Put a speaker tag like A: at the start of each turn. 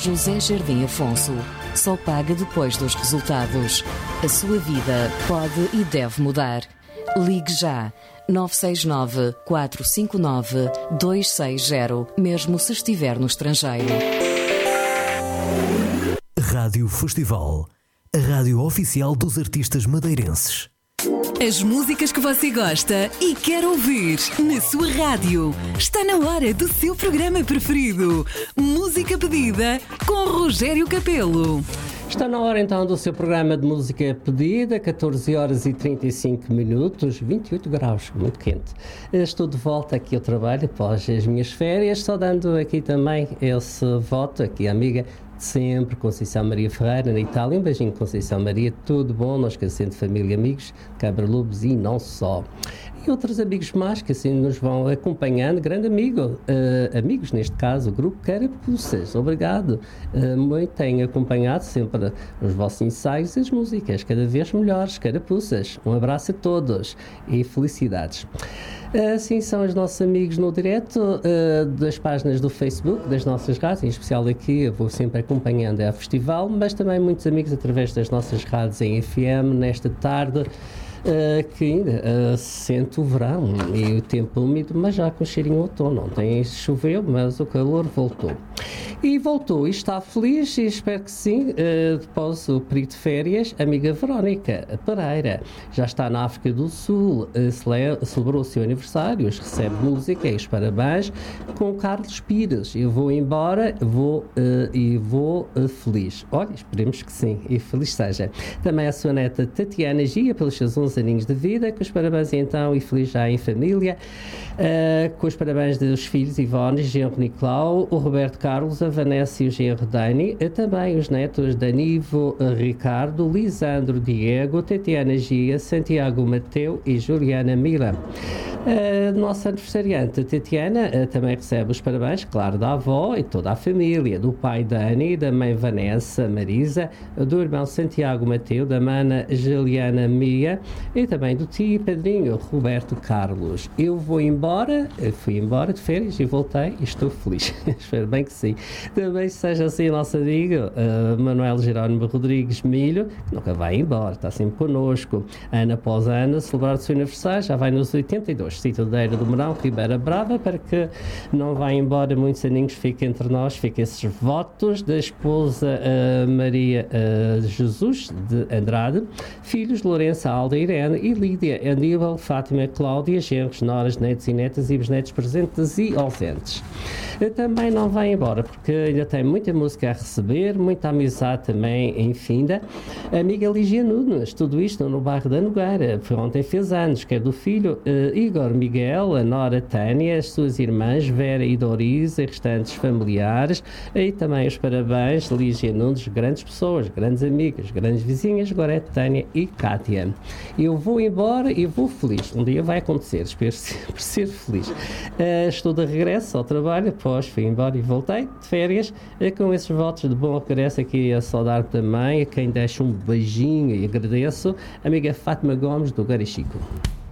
A: José Jardim Afonso. Só paga depois dos resultados. A sua vida pode e deve mudar. Ligue já. 969 459 260, mesmo se estiver no estrangeiro.
B: Rádio Festival, a rádio oficial dos artistas madeirenses.
C: As músicas que você gosta e quer ouvir na sua rádio. Está na hora do seu programa preferido. Música Pedida com Rogério Capelo.
D: Está na hora então do seu programa de música pedida, 14 horas e 35 minutos, 28 graus, muito quente. Estou de volta aqui ao trabalho após as minhas férias, só dando aqui também esse voto, aqui a amiga de sempre, Conceição Maria Ferreira, na Itália. Um beijinho, Conceição Maria, tudo bom, não esquecendo de família e amigos, Cabra Lobos e não só. E outros amigos mais que assim nos vão acompanhando, grande amigo, amigos neste caso, o grupo Carapuças, obrigado, muito têm acompanhado sempre os vossos ensaios e as músicas, cada vez melhores, Carapuças, um abraço a todos e felicidades. Assim são os nossos amigos no direto das páginas do Facebook, das nossas rádios, em especial aqui eu vou sempre acompanhando a festival, mas também muitos amigos através das nossas rádios em FM, nesta tarde, que ainda sente o verão e o tempo úmido, mas já com cheirinho de outono. Ontem choveu, mas o calor voltou. E voltou e está feliz, e espero que sim, após o período de férias, a amiga Verónica Pereira. Já está na África do Sul, celebrou o seu aniversário, recebe música e os parabéns com Carlos Pires. Eu vou embora, vou feliz. Olha, esperemos que sim, e feliz seja. Também a sua neta Tatiana Gia, pelos seus 11 aninhos de vida, com os parabéns então e feliz já em família, com os parabéns dos filhos Ivone, genro Nicolau, o Roberto Carlos, a Vanessa e o genro Dani, também os netos Danivo Ricardo, Lisandro Diego, Tatiana Gia, Santiago Mateu e Juliana Mila. Nossa aniversariante Tatiana também recebe os parabéns, claro, da avó e toda a família, do pai Dani, da mãe Vanessa Marisa, do irmão Santiago Mateu, da mana Juliana Mia e também do tio e padrinho Roberto Carlos. Eu vou embora, fui embora de férias e voltei e estou feliz. Espero bem que sim. Também seja assim nosso amigo Manuel Jerónimo Rodrigues Milho, que nunca vai embora, está sempre connosco. Ano após ano, celebrar o seu aniversário, já vai nos 82. Citadeira do Mourão, Ribeira Brava, para que não vá embora muitos aninhos, fique entre nós, fique esses votos da esposa Maria Jesus de Andrade, filhos Lourenço, Alda, Irene e Lídia, Aníbal, Fátima, Cláudia, genros, noras, netos e netas e bisnetos presentes e ausentes. Também não vai embora, porque ainda tem muita música a receber, muita amizade também em finda. A amiga Lígia Nunes, tudo isto no bairro da Nogueira, ontem fez anos, que é do filho Igor Miguel, a nora Tânia, as suas irmãs Vera e Doris e restantes familiares, e também os parabéns, Lígia Nunes, grandes pessoas, grandes amigas, grandes vizinhas, Gorete, Tânia e Cátia. Eu vou embora e vou feliz, um dia vai acontecer, espero ser feliz. Estou de regresso ao trabalho, após fui embora e voltei de férias, com esses votos de bom regresso aqui a saudar também, a quem deixa um beijinho e agradeço, a amiga Fátima Gomes do Garichico.